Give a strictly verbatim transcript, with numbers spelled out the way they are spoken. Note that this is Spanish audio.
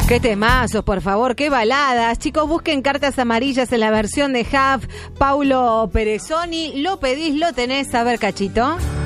Qué temazos, por favor, qué baladas. Chicos, busquen Cartas Amarillas en la versión de Huff, Paulo Perezoni. Lo pedís, lo tenés. A ver, cachito.